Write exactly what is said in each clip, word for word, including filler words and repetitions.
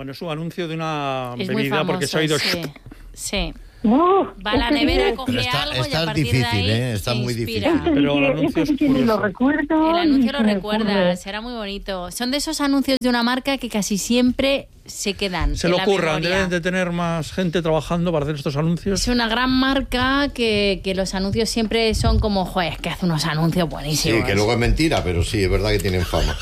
Bueno, es un anuncio de una es bebida famoso, porque se ha oído... Sí, sí. Uh, Va a la nevera, coge está, algo y está a partir difícil, de ahí ¿eh? Está se muy inspira. difícil. Pero el anuncio es sí que lo curioso. recuerdo. El anuncio y lo se me recuerda, ocurre. será muy bonito. Son de esos anuncios de una marca que casi siempre se quedan Se en lo la ocurran, memoria. deben de tener más gente trabajando para hacer estos anuncios. Es una gran marca que, que los anuncios siempre son como, joder, que hace unos anuncios buenísimos. Sí, que luego es mentira, pero sí, es verdad que tienen fama.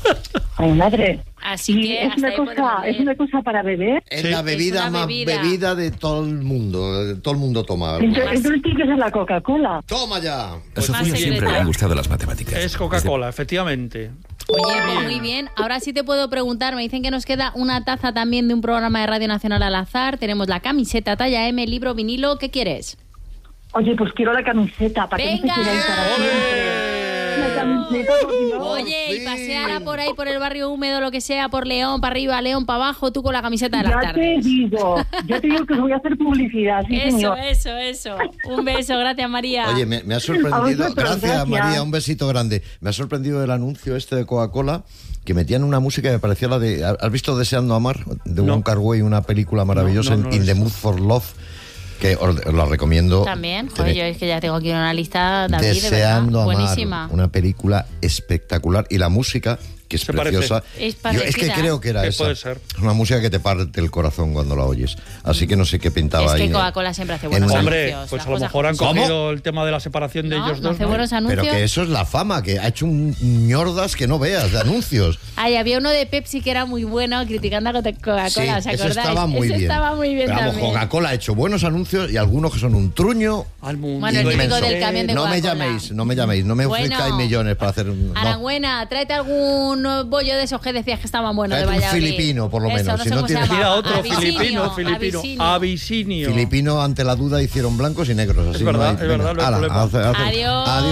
Ay, madre. Así Y que es hasta una ahí cosa, podemos es leer. una cosa para beber. Es Sí. la bebida Es una más bebida. bebida de todo el mundo. Todo el mundo toma algo. Entonces, entonces tiene que ser la Coca-Cola. ¡Toma ya! A Pues Sofía más siempre le secreta. han gustado las matemáticas. Es Coca-Cola, efectivamente. Oye, pues muy bien. Ahora sí te puedo preguntar. Me dicen que nos queda una taza también de un programa de Radio Nacional al azar. Tenemos la camiseta talla M, libro, vinilo. ¿Qué quieres? Oye, pues quiero la camiseta para que no ¡Venga! se quiera ir para siempre. La camiseta, por Dios. Oye, y fin. paseara por ahí, por el barrio húmedo, lo que sea, por León, para arriba, León, para abajo, tú con la camiseta de las Ya te tardes. digo, ya te digo que os voy a hacer publicidad, sí, Eso, señor. eso, eso. Un beso, gracias, María. Oye, me, me ha A sorprendido. vosotros, Gracias, gracias. María, un besito grande. Me ha sorprendido el anuncio este de Coca-Cola, que metían una música que me parecía la de... ¿Has visto Deseando Amar? De No. Wong Kar-wai, una película maravillosa, No, no, no en In lo he the visto. Mood for Love, que os, os la recomiendo. También, joder, Tenéis- yo es que ya tengo aquí una lista, David, Deseando de verdad, Amar, buenísima. una película espectacular. Y la música, que es Se preciosa. Es Yo es que parecida. creo que era Que esa. puede ser. Es una música que te parte el corazón cuando la oyes. Así que no sé qué pintaba Es ahí. que eh. Coca-Cola siempre hace en buenos una- Hombre, anuncios. pues las a lo cosas mejor han como son. cogido el tema de la separación de ¿No? ellos ¿No dos. hace ¿no? buenos anuncios? Pero que eso es la fama, que ha hecho un ñordas que no veas de anuncios. Ay, había uno de Pepsi que era muy bueno criticando a Coca-Cola, Sí, ¿os acordáis? ese estaba muy Ese bien. estaba muy bien Pero vamos, también. Coca-Cola ha hecho buenos anuncios y algunos que son un truño. Al mundo. Bueno, el inmenso. típico del camión de No me Coca-Cola. llaméis, no me llaméis, no me Bueno. ofrezcáis millones para hacer un... No. Arangüena, tráete algún bollo de esos que decías que estaban buenos de Tráete un Valladolid. filipino, por lo Eso, menos, no si sé no cómo se tienes- llama. Mira, otro Abisinio, filipino, filipino. Abisinio. Abisinio. Filipino ante la duda hicieron blancos y negros. Así Es verdad, no hay- es verdad, venga, no hay ala, problema. hace- hace- Adiós. Adiós.